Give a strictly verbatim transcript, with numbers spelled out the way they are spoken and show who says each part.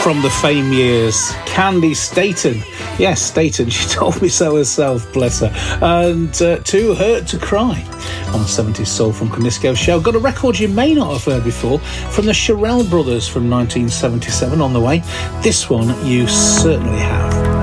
Speaker 1: from the fame years, Candy Staton. Yes, Staton, she told me so herself, bless her. And uh, Too Hurt to Cry on seventies Soul from Conisco Show. Got a record you may not have heard before from the Shirelle Brothers from nineteen seventy-seven on the way. This one you certainly have.